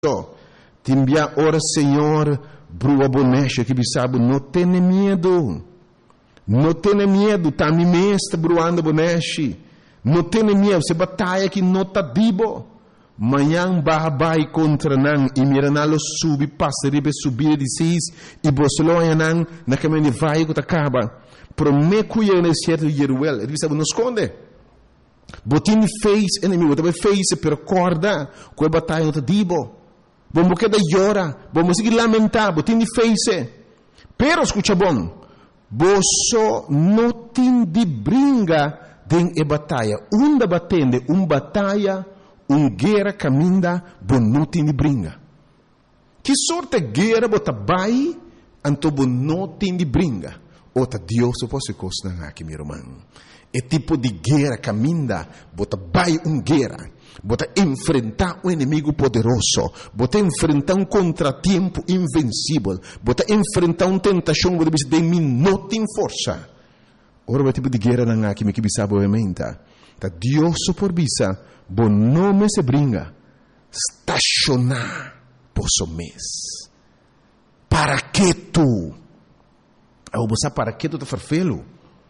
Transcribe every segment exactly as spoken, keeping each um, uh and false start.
Te envia ora, Senhor, brua bonecha que sabe, não tenha medo. Não tenha medo, tá me mestre bruando boneche. Não tenha medo, se batalha que não tá dibo. Manhã babai contra nan e miranalo subi passa ribe subir de seis e bosloia nan na caminho de vai que acaba. Pro me cuia ne certo yeruel, ele sabe não esconde. Botin fez inimigo, também fez per corda, coi batalha não tá dibo. Vamos queda llora, vamos seguir lamentar, botin fez. Pero escucha bom. Boso não tem de bringa den e batalha. Unda batende, um batalha, um guerra caminda, bon não tem de bringa. Que sorte guerra bota bai, anto bon não tem de bringa. Ota Deus se fosse costa aqui, meu irmão. É tipo de guerra caminda, bota bai um guerra. Bota enfrentar um inimigo poderoso, bota enfrentar um contratempo invencível, bota enfrentar uma tentação que você tem não tem força. Ora, o tipo de guerra não há que me quebra obviamente. Tá Deus por bisa, bom nome se brinca, estacionar posso mês. Para que tu? Eu vou saber para que tu te farfelo?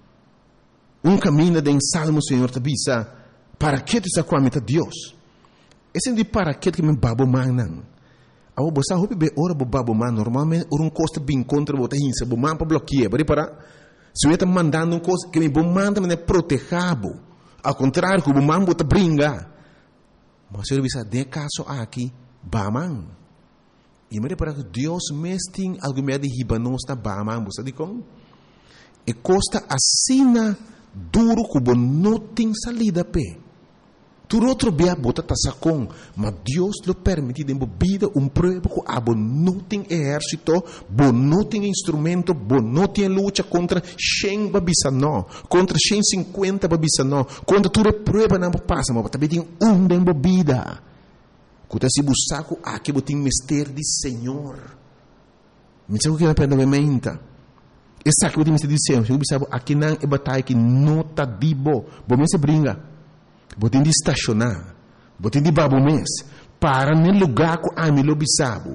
Um caminho de salmo, Senhor, te bisa. Para que tu está com a meta Deus? Esse é de para que que me babo manan. Ao você hope be ora bo babo man normalmente ora um costa bem contra bota hinsa bo man para bloquear, bari para. Se eu está mandando um coisa que me bo manda me protegabo. Ao contrário, que bo man bota bringa. Mas eu bisa de caso aqui baman. E me para que Deus mesting algo me de hibanos na baman, você de com? E costa assina duro que bo não tem salida pe. Tu outro bia bota tasacon, mas Deus lhe permite de vida um prova que abo não tem exército, bo não tem instrumento, bo não tem luta contra cem babisano, contra cento e cinquenta babisano, contra tudo prova não passa, mas também tem um de vida. Quando se busca aqui botem mistério de Senhor. Me sabe o que é para a mente? Essa que botem mistério de Senhor, eu sabe aqui não é batalha que não tá dibo, bom me se brinca. Botem de estacionar, botem de babo mês, para no lugar que a mim lobisabo,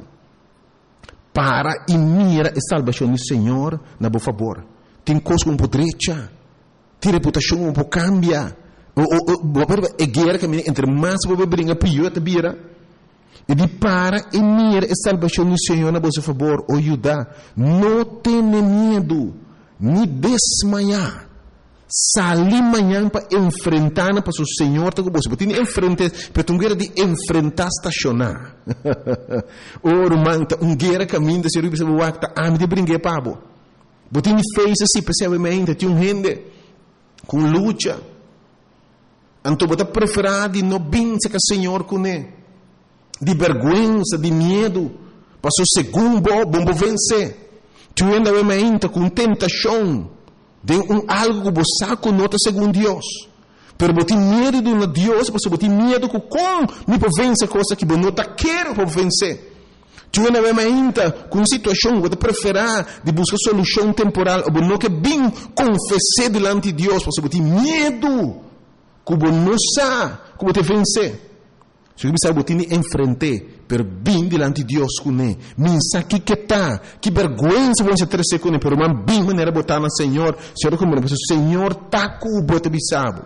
para e mira a salvação do Senhor na boa favor. Tem coisa com podrecha, tem reputação com por cambia, o o o é guerra que entre mais boa brinca pior te bira. E de para e mira a salvação do Senhor na boa favor, o Judá, não tenha medo, nem desmaiar. Salir amanhã para enfrentar para o Senhor, tá com você. Porque tem enfrentar, para tu guerra de enfrentar estacionar. Ora, manta, um guerra caminho da Senhor, você vai estar a me de brincar pabo. Porque tem fez assim, percebe tem um rende com luta. Então, você preferir de não benção que o Senhor com ele, de vergonha, de medo, para o segundo bom vencer. Tu ainda vai com tentação. De um algo que você conota segundo Deus. Pero você tem medo de um Deus, você tem medo que como me pode vencer coisa que você não quer para vencer. Tu não vai ainda com uma situação que você prefere de buscar solução temporal, ou não que bem confessar diante de Deus, porque você tem medo que você não sabe como te vencer. Se você sabe, você tem que enfrentar, pero bem diante de Deus com ele. Minsa que que tá, que vergonha se você ter com ele, pero man bem maneira botar no Senhor, Senhor como o Senhor tá com o bote bisabo.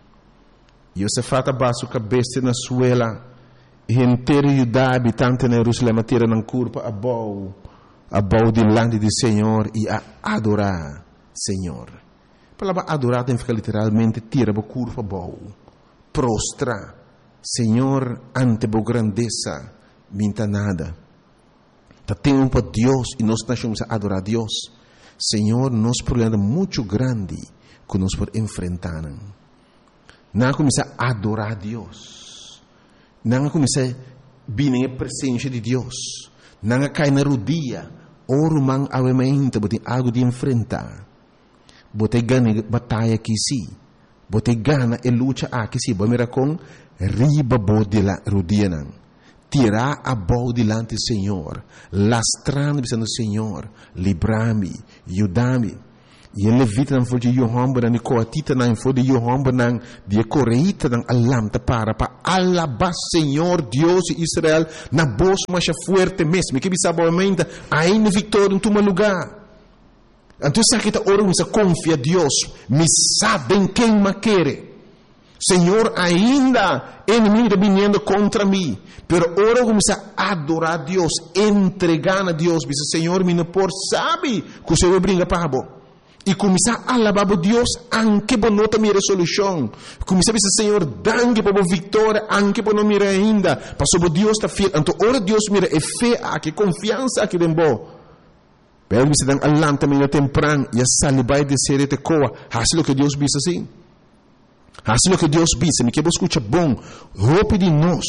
E você fata baixo cabeça na suela, e inteiro Judá habitante na Jerusalém tira na curva a bau, a bau diante do Senhor e a adorar Senhor. A palavra adorar tem que ficar literalmente tira a curva bau, prostra. Senhor, ante a grandeza, minta nada. Tá tempo para Deus e nós estamos a adorar a Deus. Senhor, nós problema muito grande que nós podemos enfrentar. Não começar a adorar a Deus. Não começar a vir a presença de Deus. Não cair na rodilha. Oro man avemento, botem algo de enfrentar. Botem ganha batalha aqui sim. Botem gana e luta aqui sim. Vamos ver com riba bode la rodina, tirar a boa delante do Senhor, lastrando pensando Senhor, livra-me, ajuda-me. E levita não foi de Yohamba não, e coatita não foi de Yohamba não, de correita não alam ta para para alabar Senhor Deus de Israel na voz mais forte mesmo, que bisa boamente ainda vitória em teu lugar. Então sabe que ora você confia Deus, me sabem quem me quer. Senhor, ainda inimigo vindo contra mim, pero ora começa a adorar Deus, entregar a Deus, diz Senhor, me não por sabe que o Senhor brinca para bo. E começar a alabar Deus, anche por nota minha resolução. Começar a dizer Senhor, dangue para a vitória, anche por não mira ainda, passou Deus está fiel. Então ora Deus mira é fé, aqui confiança aqui dentro. Pero você dá alanta minha temprano e a salibai de ser te coa, assim o que Deus diz assim. Assim o que Deus diz, me que você escuta bom, roupa de nós.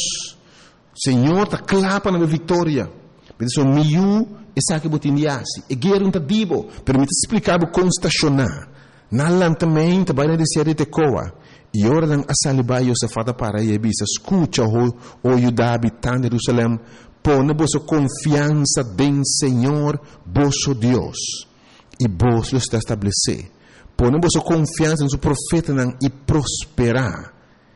Senhor, está clapa na vitória. Mas o miu essa que botindiasi, e guerra não dibo, permite explicar como estacionar. Na lantamento vai na descer te coa. E ora não a salibai eu se fada para e bisa, escuta o o Judá habitante de Jerusalém, põe vossa confiança em Senhor, vosso Deus, e vos lo está estabelecer. Põe vossa confiança no profeta e prosperar.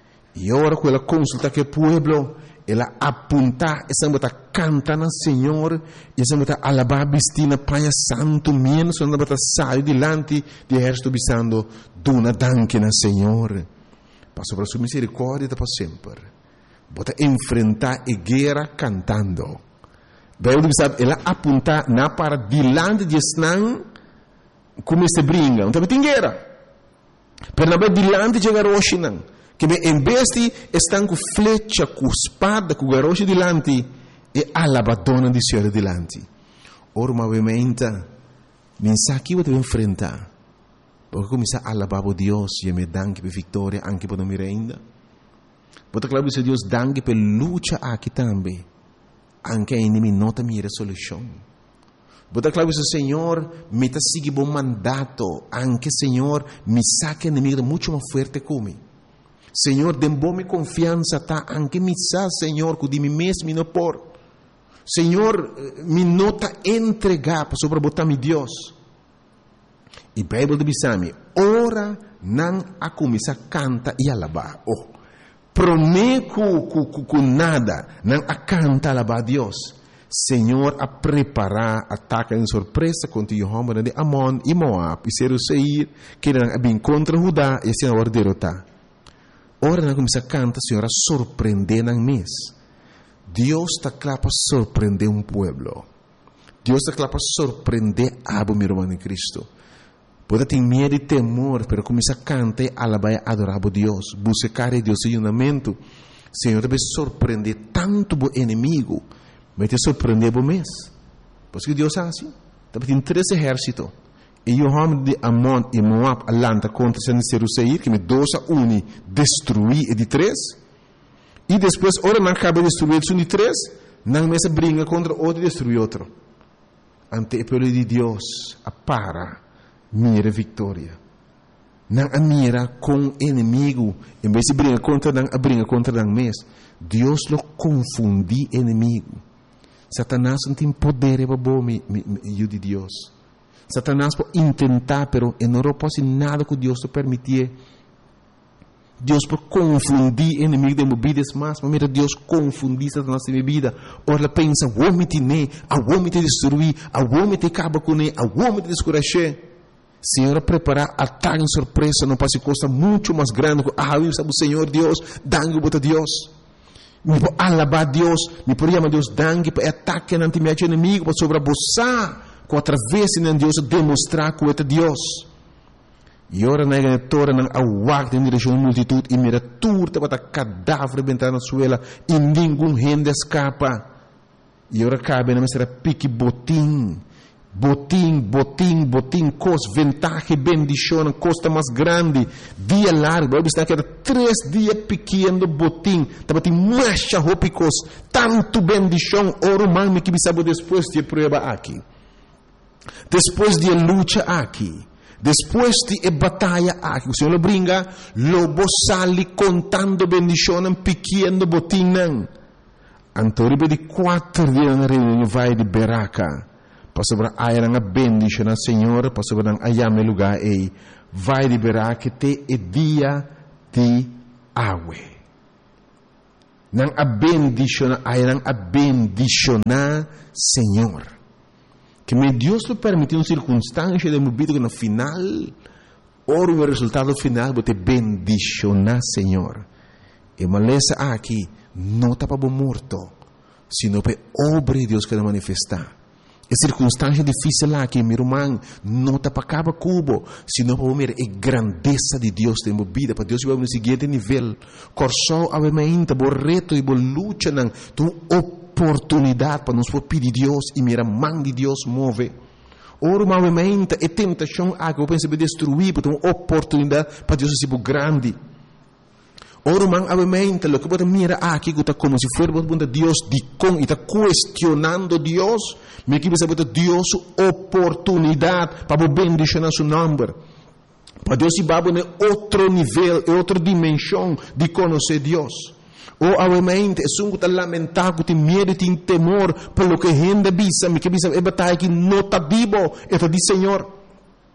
E ora com ela consulta que o povo, ela apunta, essa bota canta na Senhor, e essa bota alabar bistina Pai Santo, menos essa bota sai dilante de exército bisando, duna danke na Senhor. Passo para sua misericórdia para sempre. Bota enfrentar a guerra cantando. Bem, sabe, ela apunta na para dilante de Snan, como se brinca, então tem guerra. Pero na dilante de garoche não. Que em vez de estar com flecha, com espada, com garoche dilante, e alabadona de Senhor dilante. Ora, obviamente, nem sabe que você vai enfrentar. Porque começa a alabar a Deus e me danke per vitória, anche per não me ainda. Bota claro que Deus danke per luta aqui também. Anche a inimigo nota minha resolução. Bota claro que o Senhor me está seguindo bom mandato. Anche Senhor me saque inimigo muito mais forte como. Senhor, dê bom confiança, tá? Anche me sa, Senhor, que de mim mesmo não por. Senhor, me nota entregar para sobre botar meu Deus. E a Bíblia diz me, ora não a começar a cantar e alabar. Oh, prometo com nada, não a cantar e alabar a Deus. Senhor, a preparar ataque em surpresa contra Jehová de Amon e Moab e Seir, que eram bem contra Judá e assim a derrotar. Ora não começa a cantar, Senhor, a surpreender na mês. Deus está claro para surpreender um povo. Deus está claro para surpreender a meu irmão em Cristo. Pode ter medo e temor, mas começa a cantar e alabar e adorar a Deus. Buscar a Deus em unamento. Senhor, deve surpreender tanto o inimigo, mas te surpreender o mês. Porque Deus é assim. Deve ter três exércitos. E o homem de Amon e Moab alanta contra Seir, que me dois a um destruir e de três. E depois, ora não acaba de destruir um de três, não mais briga contra outro e destruir outro. Ante o povo de Deus, a para, mira vitória. Não a mira com inimigo, em vez de briga contra não, a briga contra não mesmo. Deus lo confundi inimigo. Satanás não tem poder para bom, eu de Deus. Satanás pode tentar, pero não pode nada que Deus te permitir. Deus pode confundir o inimigo de movidas mais, mas mira, Deus confundir Satanás em minha vida. Ora, pensa, o homem te ne, o homem te destruir, o homem te acaba com ele, o homem te descuracher. Senhor, preparar ataque em surpresa, não pode coisa muito mais grande. Ah, eu sabe o Senhor Deus, dangue para Deus. Me pode alabar Deus, me pode chamar Deus dangue para ataque ante meu inimigo, para sobreabusar. Com através de Deus demonstrar que é Deus. E ora na igreja não aguarda em direção à multitud e mira turta para cadáver bentar na suela e nenhum rende escapa. E ora cabe na mestra pique botim, botim, botim, botim, cos ventaja, bendição, costa mais grande, dia largo. Ele está que era três dias pequeno botim, estava tem mais roupas, tanto bendição, ora humano que sabe depois de prova aqui. Depois de luta aqui, depois de batalha aqui, o Senhor brinca, lobo sali contando bendição pequeno botim não. Antoribe de quatro dias na reunião vai de Beraca, Pastor Ayarang a bendição na Senhor, pastor Ayarang ayame lugar aí, vai liberar que te é dia de água. Nang a bendição, Ayarang a bendição na Senhor. Que me Deus lhe permitiu uma circunstância de minha vida que no final, ora o resultado final, vou te bendição na Senhor. E maleza aqui, não está para morto, sino para obra de Deus que vai manifestar. É circunstância difícil lá que meu irmão não está para acabar cubo, sino para ver a grandeza de Deus na minha vida, para Deus vai no seguinte nível. Corso obviamente, bo reto e bo luta nang tu oportunidade para nos pedir Deus e mira mão de Deus move. Ora, obviamente, a tentação a que eu penso destruir, para uma oportunidade para Deus ser grande. Ora, man, obviamente, lo que você mira aqui, está como se fosse para Deus de com e está questionando Deus, me que você bota Deus oportunidade para bendicionar seu nome. Para Deus se baba em outro nível, outra dimensão de conhecer Deus. Ou, obviamente, é um que está lamentado, que tem medo, tem temor, pelo que a gente bisa, me que bisa, é batalha que não está vivo, é de Senhor.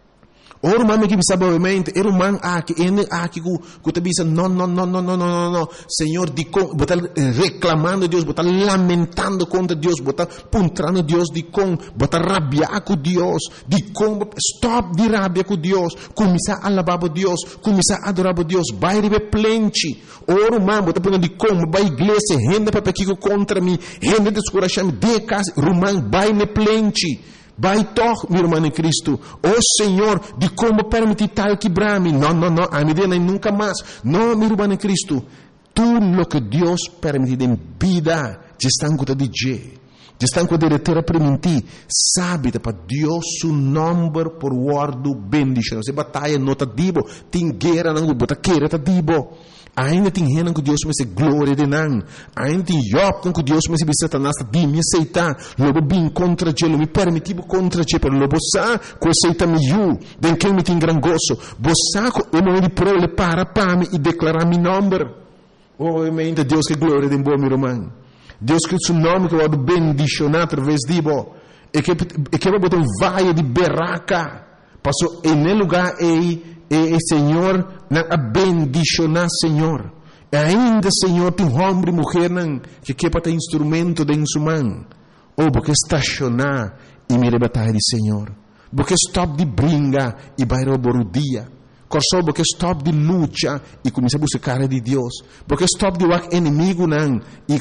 Ora, mami que sabe obviamente, era um man aqui, ele aqui que que te bisa, não, não, não, não, não, não, não, Senhor, de com, botar reclamando Deus, botar lamentando contra Deus, botar puntrando Deus de com, botar rabiar com Deus, de com, stop de rabia com Deus, começar a alabar Deus, começar a adorar Deus, vai receber plente. Ora, man, botar punta de com, vai igreja, renda para pequeno contra mim, renda descorachar-me, de casa, rumang, vai ne plente. Vai toch, meu irmão em Cristo. Oh Senhor, de como permitir tal quebrar-me. Não, não, não, a minha nem nunca mais. Não, meu irmão em Cristo. Tudo o que Deus permite em vida, já está em conta de Deus. Já está em conta de ter a permitir. Sabe, para Deus, o nome por guardo bendição. Se batalha não está dibo, tem guerra não, bota queira está dibo. Ainda tem gente que Deus me se glória de não. Ainda tem Job que Deus me se Satanás de me aceitar. Logo bem contra ele, me permitivo contra ele, pero logo sa que aceita me you, den que me tem gran gozo. Bosa ko eu me pro le para para me e declarar meu nome. Oh, ainda Deus que glória de bom meu irmão. Deus que o seu nome que vai bendicionar através de bo. E que e que vai botar um vale de beraca. Passou em lugar aí e o Senhor na bendicionar Senhor. E ainda Senhor tem homem e mulher que quer para ter instrumento de sua mão. Ou porque estacionar e me batalha de Senhor. Porque stop de brinca e vai roubar o dia. Corso porque stop de luta e começa a buscar de Deus. Porque stop de o inimigo não e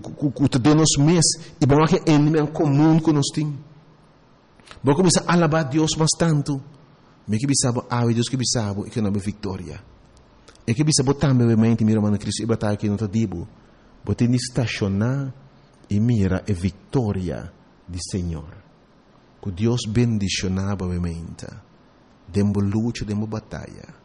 o te de nos mês e bom que inimigo comum que nós temos. Porque começa a alabar Deus bastante. Me que bisabo, ah, Deus que bisabo, e que não é vitória. E que bisabo também, obviamente, meu irmão Cristo, e batalha que não está dibo. Bote de estacionar e mira a vitória do Senhor. Que Deus bendicionava, obviamente. Dembo luta, dembo batalha.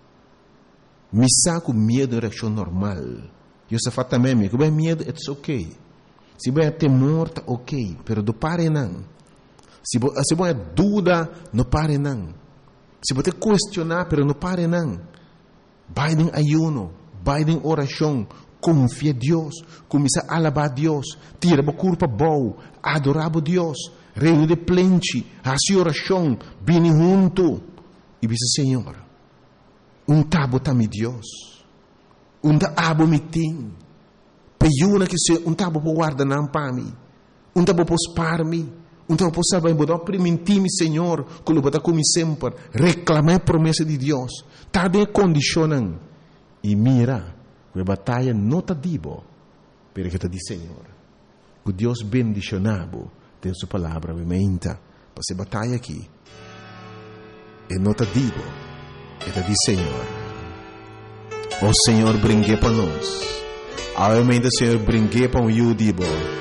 Me saco medo em reação normal. Eu só falo também, que bem medo, it's ok. Se bem temor, tá ok. Pero do pare não. Se bem dúvida, não pare não. Se você questionar, pero não pare não. Vai em ayuno, vai em oração, confia em Deus, começa a alabar a Deus, tira a culpa boa, adorar a Deus, reino de plente, a oração, vem junto. E diz, Senhor, um tabo tá me Deus, um tabo me tem, peiuna que se um tabo por guarda não para mim, um tabo por spar me. Então, posso saber, vou permitir-me, Senhor, que eu vou como sempre, reclamar a promessa de Deus. Está bem condicionando. E mira, que a batalha não está dibo, porque está de Senhor. Que Deus bendicionado tem sua palavra, obviamente, para essa batalha aqui. E não está dibo, está de Senhor. O Senhor brinque para nós. Obviamente, o Senhor brinque para o you dibo.